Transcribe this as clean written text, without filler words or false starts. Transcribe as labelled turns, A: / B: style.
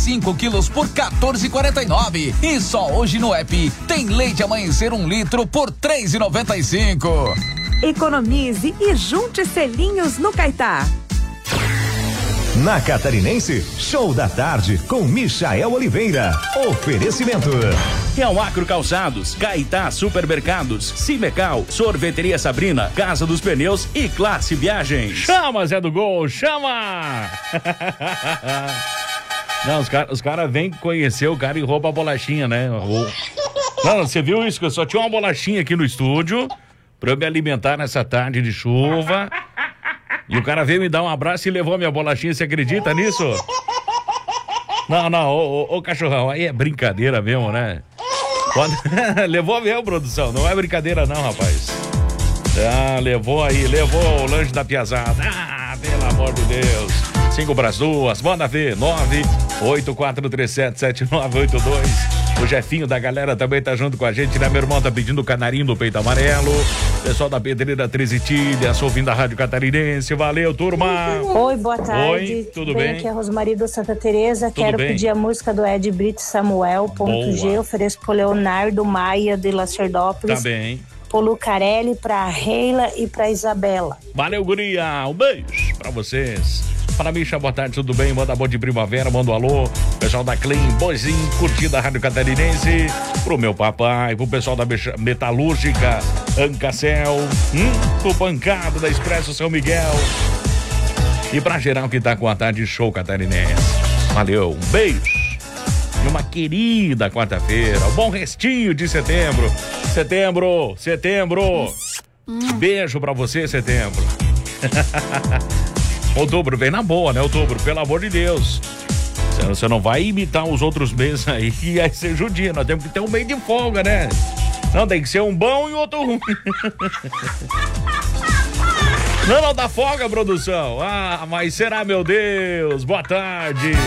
A: 5 quilos por 14,49. E só hoje no app tem leite Amanhecer 1 litro por 3,95.
B: Economize e junte selinhos no Caetá.
C: Na Catarinense, show da tarde com Michael Oliveira. Oferecimento.
D: Real Acro Calçados, Caetá Supermercados, Cimecal, Sorveteria Sabrina, Casa dos Pneus e Classe Viagens.
E: Chama, Zé do Gol, chama! Não, os caras vêm conhecer o cara e roubam a bolachinha, né? Não, você viu isso? Que eu só tinha uma bolachinha aqui no estúdio pra eu me alimentar nessa tarde de chuva. E o cara veio me dar um abraço e levou a minha bolachinha, você acredita nisso? Não, ô cachorrão, aí é brincadeira mesmo, né? Levou mesmo, produção, não é brincadeira não, rapaz. Levou o lanche da piazada. Pelo amor de Deus. 5 pras 2, manda ver, 984377982. O Jefinho da galera também tá junto com a gente, né? Meu irmão tá pedindo o canarinho do peito amarelo. Pessoal da Pedreira 13 Tilhas, ouvindo a Rádio Catarinense. Valeu, turma.
F: Oi, boa tarde.
E: Oi, tudo bem?
F: Aqui é a Rosmarie do Santa Teresa. Quero pedir a música do Ed Brito Samuel, ponto G. Ofereço pro Leonardo Maia de Lacerdópolis.
E: Tá bem.
F: Pro Lucarelli, pra Reila e pra Isabela.
E: Valeu, guria. Um beijo pra vocês. Fala, Micha, boa tarde, tudo bem? Manda bom de primavera, manda um alô. Pessoal da Clean, Boizinho, curtindo a Rádio Catarinense. Pro meu papai, pro pessoal da Metalúrgica, Ancacel, pro Pancado da Expresso São Miguel. E pra geral que tá com a tarde show catarinense. Valeu, um beijo. E uma querida quarta-feira, um bom restinho de setembro. Setembro. Beijo pra você, setembro. Outubro vem na boa, né? Outubro, pelo amor de Deus. Você não vai imitar os outros meses aí e aí ser judia. Nós temos que ter um mês de folga, né? Não, tem que ser um bom e outro ruim. Não dá folga, produção. Mas será, meu Deus? Boa tarde.